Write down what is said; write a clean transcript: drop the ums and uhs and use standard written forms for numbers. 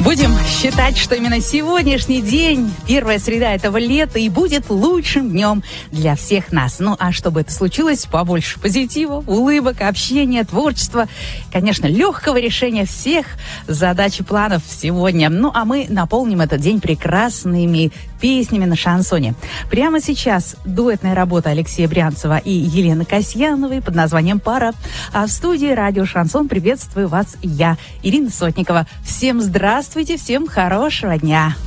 Будем считать, что именно сегодняшний день, первая среда этого лета, и будет лучшим днем для всех нас. Ну, а чтобы это случилось, побольше позитива, улыбок, общения, творчества, конечно, легкого решения всех задач и планов сегодня. Ну, а мы наполним этот день прекрасными песнями на шансоне. Прямо сейчас дуэтная работа Алексея Брянцева и Елены Касьяновой под названием «Пара». А в студии радио «Шансон» приветствую вас я, Ирина Сотникова. Всем здравствуйте, всем хорошего дня.